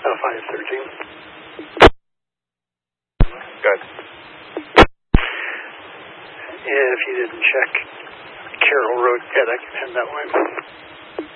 513. Good. If you didn't check Carroll Road, yeah, that can head that way.